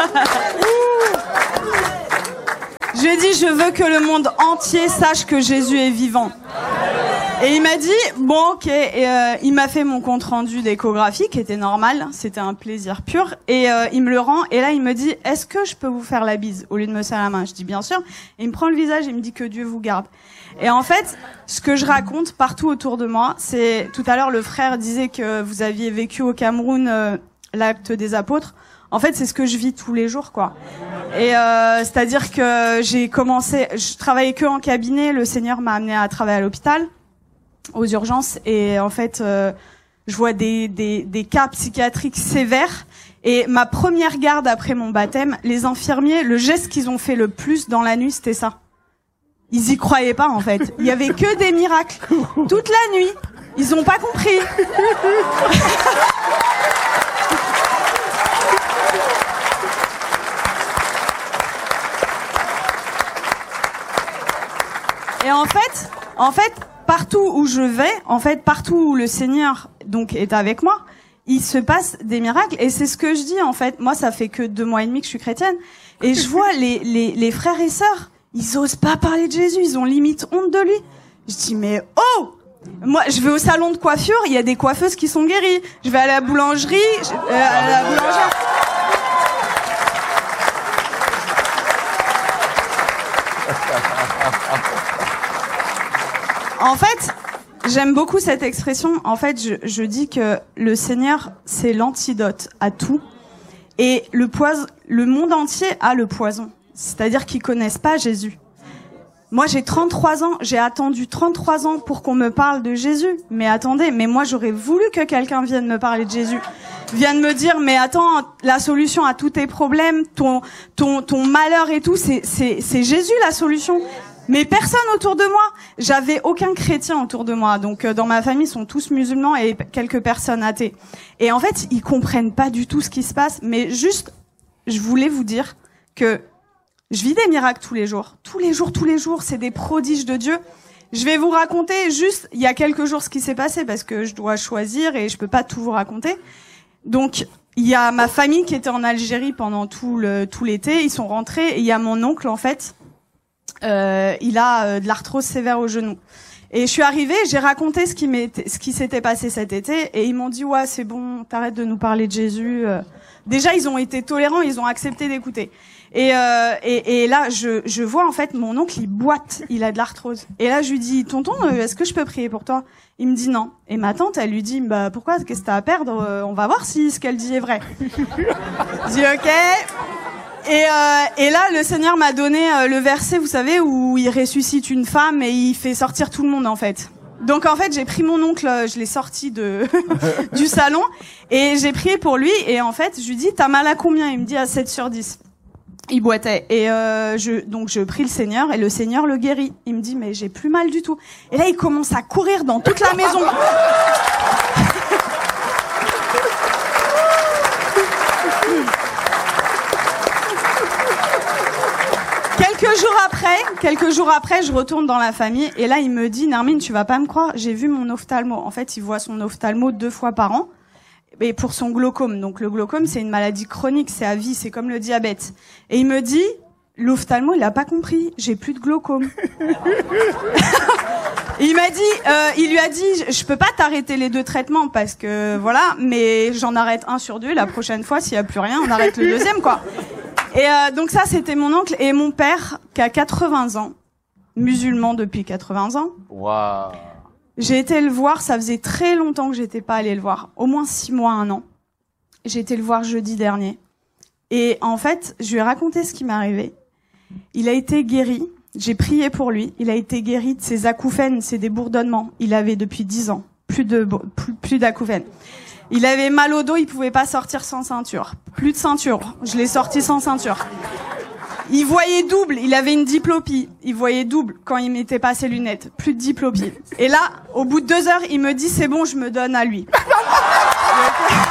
Je lui ai dit, je veux que le monde entier sache que Jésus est vivant. Et il m'a dit, bon, ok. Et il m'a fait mon compte rendu d'échographie, qui était normal. C'était un plaisir pur. Et il me le rend. Et là, il me dit, est-ce que je peux vous faire la bise au lieu de me serrer la main? Je dis, bien sûr. Et il me prend le visage et il me dit que Dieu vous garde. Et en fait, ce que je raconte partout autour de moi, c'est, tout à l'heure, le frère disait que vous aviez vécu au Cameroun l'acte des apôtres. En fait, c'est ce que je vis tous les jours, quoi. Et c'est-à-dire que je travaillais que en cabinet. Le Seigneur m'a amené à travailler à l'hôpital, aux urgences, et en fait, je vois des cas psychiatriques sévères. Et ma première garde après mon baptême, les infirmiers, le geste qu'ils ont fait le plus dans la nuit, c'était ça. Ils y croyaient pas, en fait. Il y avait que des miracles toute la nuit. Ils ont pas compris. Et en fait, partout où je vais, partout où le Seigneur donc est avec moi, il se passe des miracles. Et c'est ce que je dis, en fait. Moi, ça fait que 2 mois et demi que je suis chrétienne. Et je vois les frères et sœurs, ils osent pas parler de Jésus. Ils ont limite honte de lui. Je dis, mais oh! Moi, je vais au salon de coiffure, il y a des coiffeuses qui sont guéries. Je vais à la boulangerie, à la boulangère. En fait, j'aime beaucoup cette expression. En fait, je dis que le Seigneur, c'est l'antidote à tout. Et le monde entier a le poison. C'est-à-dire qu'ils connaissent pas Jésus. Moi, j'ai 33 ans. J'ai attendu 33 ans pour qu'on me parle de Jésus. Mais attendez, mais moi, j'aurais voulu que quelqu'un vienne me parler de Jésus. Vienne me dire, mais attends, la solution à tous tes problèmes, ton malheur et tout, c'est Jésus la solution. Mais personne autour de moi. J'avais aucun chrétien autour de moi. Donc dans ma famille, ils sont tous musulmans et quelques personnes athées. Et en fait, ils comprennent pas du tout ce qui se passe. Mais juste, je voulais vous dire que je vis des miracles tous les jours. Tous les jours, c'est des prodiges de Dieu. Je vais vous raconter juste, il y a quelques jours, ce qui s'est passé parce que je dois choisir et je peux pas tout vous raconter. Donc, il y a ma famille qui était en Algérie pendant tout l'été. Ils sont rentrés et il y a mon oncle, en fait. Il a de l'arthrose sévère au genou. Et je suis arrivée, j'ai raconté ce qui s'était passé cet été, et ils m'ont dit, ouais, c'est bon, t'arrêtes de nous parler de Jésus. Déjà, ils ont été tolérants, ils ont accepté d'écouter. Et là, je vois, en fait, mon oncle, il boite, il a de l'arthrose. Et là, je lui dis, tonton, est-ce que je peux prier pour toi? Il me dit non. Et ma tante, elle lui dit, bah, pourquoi, qu'est-ce que t'as à perdre? On va voir si ce qu'elle dit est vrai. Je dis, ok. Et là, le Seigneur m'a donné le verset, vous savez, où il ressuscite une femme et il fait sortir tout le monde, en fait. Donc, en fait, j'ai pris mon oncle, je l'ai sorti du salon, et j'ai prié pour lui, et en fait, je lui dis, t'as mal à combien? Il me dit à 7/10. Il boitait. Et donc, je prie le Seigneur, et le Seigneur le guérit. Il me dit, mais j'ai plus mal du tout. Et là, il commence à courir dans toute la maison. Quelques jours après, je retourne dans la famille et là, il me dit, Nermine, tu vas pas me croire, j'ai vu mon ophtalmo. En fait, il voit son ophtalmo 2 fois par an, et pour son glaucome. Donc, le glaucome, c'est une maladie chronique, c'est à vie, c'est comme le diabète. Et il me dit, l'ophtalmo, il a pas compris, j'ai plus de glaucome. Il m'a dit, il lui a dit, je peux pas t'arrêter les 2 traitements parce que voilà, mais j'en arrête 1 sur 2. La prochaine fois, s'il y a plus rien, on arrête le 2e, quoi. Et donc ça, c'était mon oncle et mon père qui a 80 ans, musulman depuis 80 ans. Waouh. J'ai été le voir, ça faisait très longtemps que j'étais pas allée le voir, au moins 6 mois, 1 an. J'ai été le voir jeudi dernier. Et en fait, je lui ai raconté ce qui m'est arrivé. Il a été guéri. J'ai prié pour lui. Il a été guéri de ses acouphènes, c'est des bourdonnements. Il avait depuis 10 ans plus d'acouphènes. Il avait mal au dos, il pouvait pas sortir sans ceinture. Plus de ceinture. Je l'ai sorti sans ceinture. Il voyait double, il avait une diplopie. Il voyait double quand il mettait pas ses lunettes. Plus de diplopie. Et là, au bout de 2 heures, il me dit, c'est bon, je me donne à lui.